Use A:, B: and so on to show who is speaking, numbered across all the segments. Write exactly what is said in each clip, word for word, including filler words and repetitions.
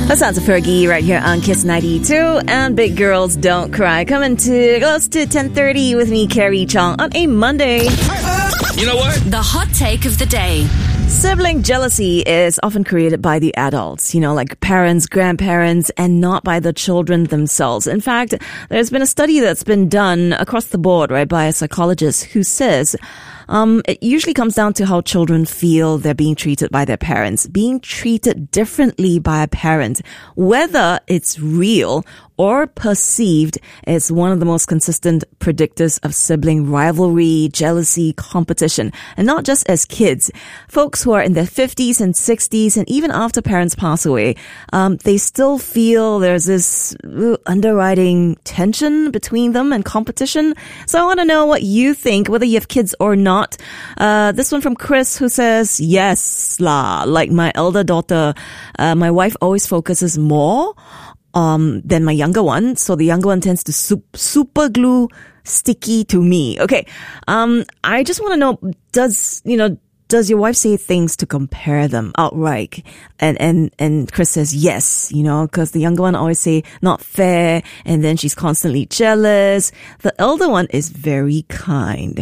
A: That sounds of Fergie right here on Kiss ninety-two. And Big Girls Don't Cry. Coming to close to ten thirty with me, Carrie Chong, on a Monday.
B: You know what?
C: The hot take of the day.
A: Sibling jealousy is often created by the adults, you know, like parents, grandparents, and not by the children themselves. In fact, there's been a study that's been done across the board, right, by a psychologist who says Um, it usually comes down to how children feel they're being treated by their parents, being treated differently by a parent. Whether it's real or perceived is one of the most consistent predictors of sibling rivalry, jealousy, competition. And not just as kids. Folks who are in their fifties and sixties and even after parents pass away, um, they still feel there's this uh, underwriting tension between them and competition. So I want to know what you think, whether you have kids or not. Uh, this one from Chris, who says, yes, la, like my elder daughter, uh, my wife always focuses more um, than my younger one. So the younger one tends to sup- super glue sticky to me. Okay. Um, I just want to know, does, you know, does your wife say things to compare them outright? And, and, and Chris says yes, you know, cause the younger one always say not fair. And then she's constantly jealous. The elder one is very kind.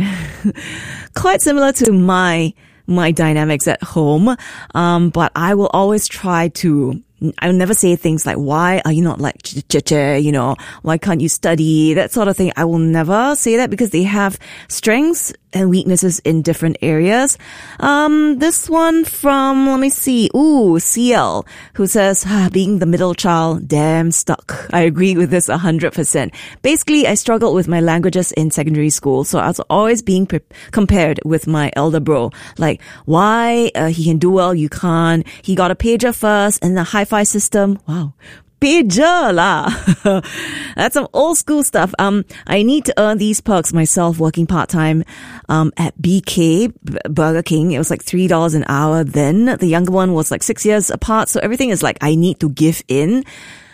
A: Quite similar to my, my dynamics at home. Um, but I will always try to, I'll never say things like, why are you not like, you know, why can't you study? That sort of thing. I will never say that because they have strengths and weaknesses in different areas. Um, this one from, let me see, ooh, C L, who says, ah, being the middle child, damn stuck. I agree with this one hundred percent. Basically, I struggled with my languages in secondary school, so I was always being pre- compared with my elder bro. Like, why uh, he can do well, you can't. He got a pager first and the hi-fi system. Wow. Pager lah. That's some old school stuff. Um, I need to earn these perks myself working part-time, um, at B K, Burger King. It was like three dollars an hour then. The younger one was like six years apart. So everything is like, I need to give in.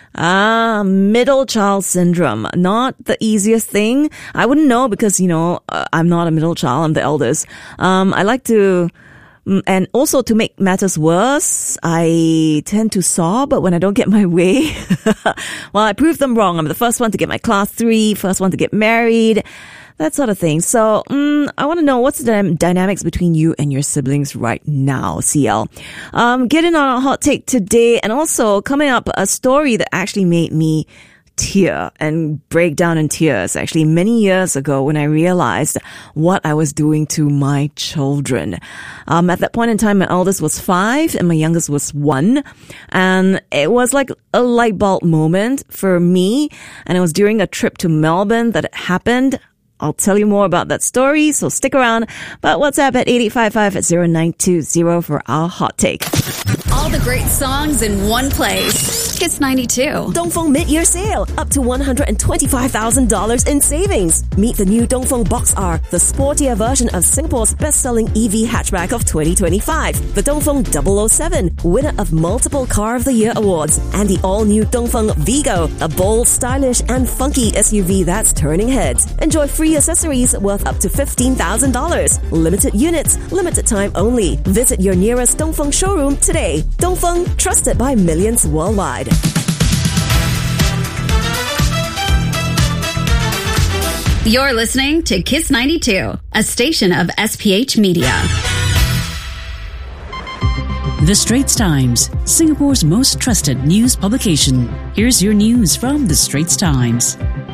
A: Ah, middle child syndrome. Not the easiest thing. I wouldn't know because, you know, uh, I'm not a middle child. I'm the eldest. Um, I like to, and also to make matters worse, I tend to sob when I don't get my way. Well, I prove them wrong. I'm the first one to get my class three, first one to get married, that sort of thing. So um, I want to know what's the dynamics between you and your siblings right now, C L. Um, get in on a hot take today, and also coming up, a story that actually made me tear and break down in tears actually many years ago when I realized what I was doing to my children. Um, at that point in time, my eldest was five and my youngest was one. And it was like a light bulb moment for me. And it was during a trip to Melbourne that it happened. I'll tell you more about that story, so stick around. But WhatsApp at eight eight five five zero nine two zero for our hot take.
C: All the great songs in one place. Kiss ninety-two.
D: Dongfeng mid-year sale. Up to one hundred twenty-five thousand dollars in savings. Meet the new Dongfeng Box R, the sportier version of Singapore's best-selling E V hatchback of twenty twenty-five. The Dongfeng double oh seven, winner of multiple Car of the Year awards. And the all-new Dongfeng Vigo, a bold, stylish, and funky S U V that's turning heads. Enjoy free accessories worth up to fifteen thousand dollars. Limited units, limited time only. Visit your nearest Dongfeng showroom today. Dongfeng, trusted by millions worldwide.
C: You're listening to Kiss ninety-two, a station of S P H Media.
E: The Straits Times, Singapore's most trusted news publication. Here's your news from The Straits Times.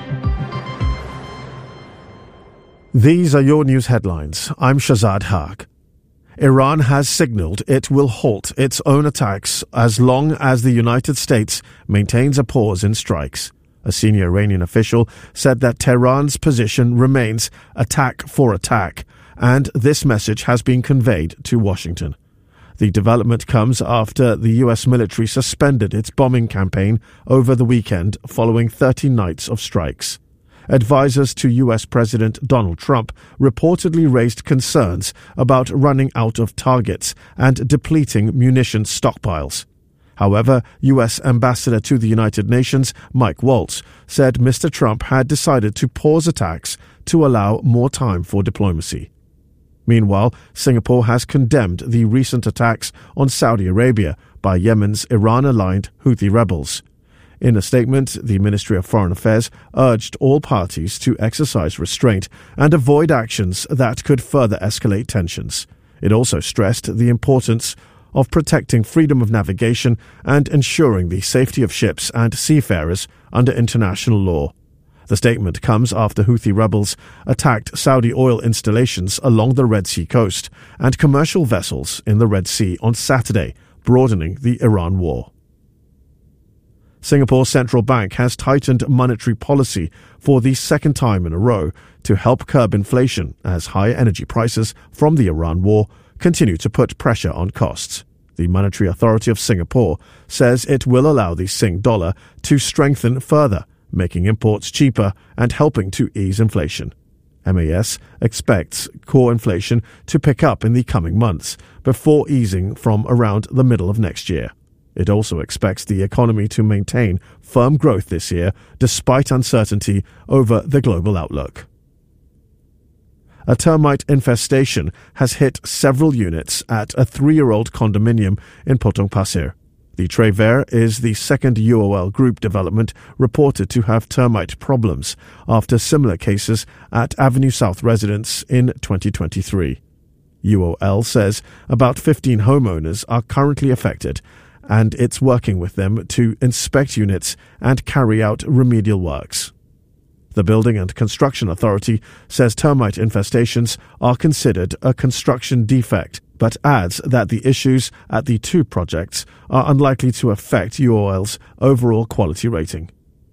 F: These are your news headlines. I'm Shazad Haq. Iran has signaled it will halt its own attacks as long as the United States maintains a pause in strikes. A senior Iranian official said that Tehran's position remains attack for attack, and this message has been conveyed to Washington. The development comes after the U S military suspended its bombing campaign over the weekend following thirty nights of strikes. Advisors to U S President Donald Trump reportedly raised concerns about running out of targets and depleting munitions stockpiles. However, U S Ambassador to the United Nations Mike Waltz said Mister Trump had decided to pause attacks to allow more time for diplomacy. Meanwhile, Singapore has condemned the recent attacks on Saudi Arabia by Yemen's Iran-aligned Houthi rebels. In a statement, the Ministry of Foreign Affairs urged all parties to exercise restraint and avoid actions that could further escalate tensions. It also stressed the importance of protecting freedom of navigation and ensuring the safety of ships and seafarers under international law. The statement comes after Houthi rebels attacked Saudi oil installations along the Red Sea coast and commercial vessels in the Red Sea on Saturday, broadening the Iran war. Singapore's central bank has tightened monetary policy for the second time in a row to help curb inflation as high energy prices from the Iran war continue to put pressure on costs. The Monetary Authority of Singapore says it will allow the Sing dollar to strengthen further, making imports cheaper and helping to ease inflation. M A S expects core inflation to pick up in the coming months before easing from around the middle of next year. It also expects the economy to maintain firm growth this year despite uncertainty over the global outlook. A termite infestation has hit several units at a three-year-old condominium in Potong Pasir. The Trever is the second U O L group development reported to have termite problems after similar cases at Avenue South Residence in twenty twenty-three. U O L says about fifteen homeowners are currently affected, and it's working with them to inspect units and carry out remedial works. The Building and Construction Authority says termite infestations are considered a construction defect, but adds that the issues at the two projects are unlikely to affect U O L's overall quality rating.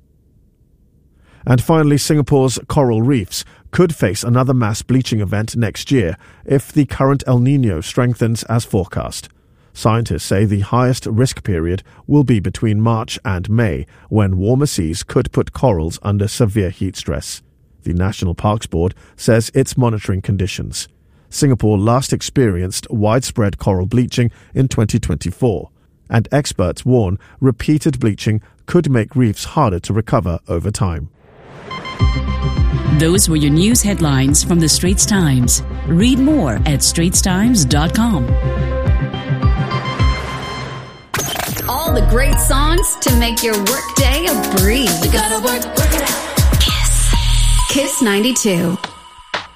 F: And finally, Singapore's coral reefs could face another mass bleaching event next year if the current El Niño strengthens as forecast. Scientists say the highest risk period will be between March and May, when warmer seas could put corals under severe heat stress. The National Parks Board says it's monitoring conditions. Singapore last experienced widespread coral bleaching in twenty twenty-four, and experts warn repeated bleaching could make reefs harder to recover over time.
E: Those were your news headlines from the Straits Times. Read more at straits times dot com.
C: All the great songs to make your workday a breeze. You gotta work, work it out. Kiss. Kiss ninety-two.